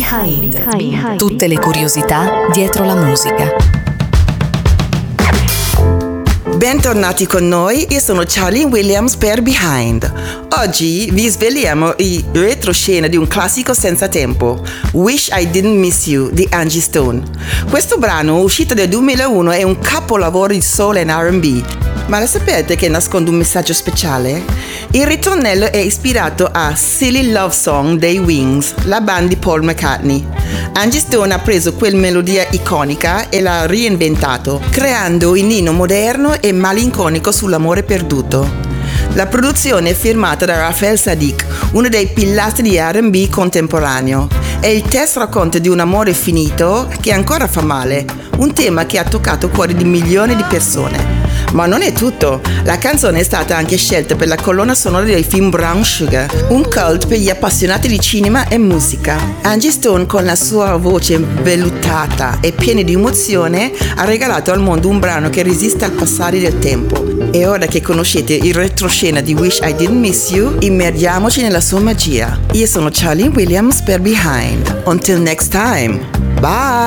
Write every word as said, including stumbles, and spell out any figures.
Behind. Behind. Tutte le curiosità dietro la musica. Bentornati con noi, io sono Charlene Williams per Behind. Oggi vi sveliamo i retroscena di un classico senza tempo, Wish I Didn't Miss You di Angie Stone. Questo brano, uscito nel duemilauno, è un capolavoro di soul e R and B. Ma lo sapete che nasconde un messaggio speciale? Il ritornello è ispirato a Silly Love Song dei Wings, la band di Paul McCartney. Angie Stone ha preso quella melodia iconica e l'ha reinventato, creando un inno moderno e malinconico sull'amore perduto. La produzione è firmata da Raphael Saadiq, uno dei pilastri di R and B contemporaneo, e il testo racconta di un amore finito che ancora fa male, un tema che ha toccato il cuore di milioni di persone. Ma non è tutto, la canzone è stata anche scelta per la colonna sonora del film Brown Sugar, un cult per gli appassionati di cinema e musica. Angie Stone, con la sua voce vellutata e piena di emozione, ha regalato al mondo un brano che resiste al passare del tempo. E ora che conoscete il retroscena di Wish I Didn't Miss You, immergiamoci nella sua magia. Io sono Charlene Williams per Behind. Until next time, bye!